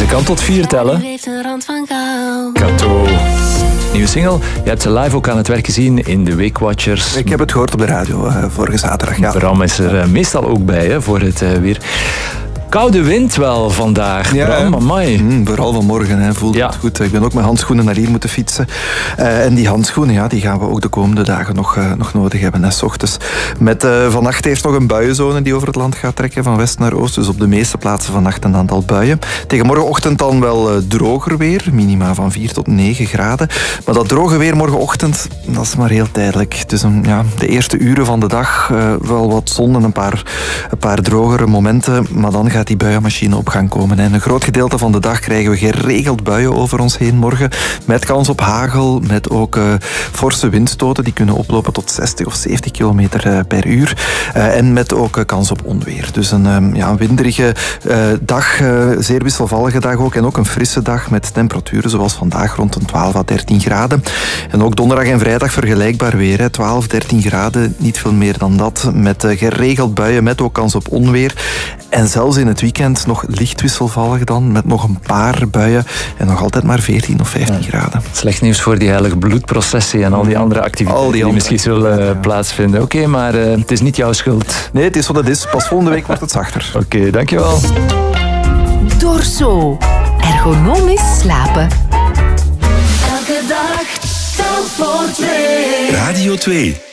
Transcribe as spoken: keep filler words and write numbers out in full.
kan tot vier tellen. Kato. Nieuwe single. Je hebt ze live ook aan het werk gezien in de Weekwatchers. Ik heb het gehoord op de radio uh, vorige zaterdag. Ja. Bram is er uh, meestal ook bij hè, voor het uh, weer. Koude wind wel vandaag, ja, Bram, amai. Mm, vooral vanmorgen hè, voelt ja. het goed. Ik ben ook met handschoenen naar hier moeten fietsen. Uh, en die handschoenen ja, die gaan we ook de komende dagen nog, uh, nog nodig hebben. Hè, 's ochtends. Met uh, vannacht eerst nog een buienzone die over het land gaat trekken, van west naar oost. Dus op de meeste plaatsen vannacht een aantal buien. Tegen morgenochtend dan wel uh, droger weer. Minima van vier tot negen graden. Maar dat droge weer morgenochtend, dat is maar heel tijdelijk. Dus um, ja, de eerste uren van de dag uh, wel wat zon en een paar, een paar drogere momenten. Maar dan gaat die buienmachine op gang komen. En een groot gedeelte van de dag krijgen we geregeld buien over ons heen morgen. Met kans op hagel, met ook uh, forse windstoten. Die kunnen oplopen tot zestig of zeventig kilometer uh, per uur. Uh, en met ook uh, kans op onweer. Dus een, um, ja, een winderige uh, dag, uh, zeer wisselvallige dag ook. En ook een frisse dag met temperaturen zoals vandaag rond een twaalf à dertien graden. En ook donderdag en vrijdag vergelijkbaar weer. Hè. twaalf, dertien graden, niet veel meer dan dat. Met uh, geregeld buien, met ook kans op onweer. En zelfs in het weekend nog licht wisselvallig dan, met nog een paar buien en nog altijd maar veertien of vijftien ja. graden. Slecht nieuws voor die heilige bloedprocessie en al die andere activiteiten al die, die misschien zullen ja. plaatsvinden. Oké, okay, maar uh, het is niet jouw schuld. Nee, het is wat het is. Pas volgende week wordt het zachter. Oké, okay, dankjewel. Dorso. Ergonomisch slapen. Elke dag telt voor twee. Radio twee.